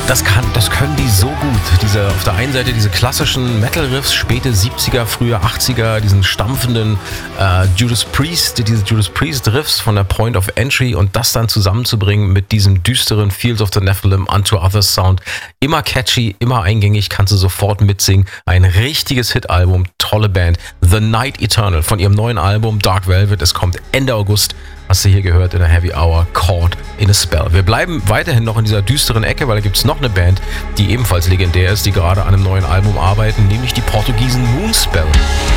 Das können die so gut. Auf der einen Seite diese klassischen Metal-Riffs, späte 70er, frühe 80er, diesen stampfenden diese Judas Priest-Riffs von der Point of Entry und das dann zusammenzubringen mit diesem düsteren Fields of the Nephilim, Unto Others Sound. Immer catchy, immer eingängig, kannst du sofort mitsingen. Ein richtiges Hit-Album, tolle Band. The Night Eternal von ihrem neuen Album Dark Velvet. Es kommt Ende August. Hast du hier gehört in der Heavy Hour, Caught in a Spell. Wir bleiben weiterhin noch in dieser düsteren Ecke, weil da gibt es noch eine Band, die ebenfalls legendär ist, die gerade an einem neuen Album arbeiten, nämlich die Portugiesen Moonspell.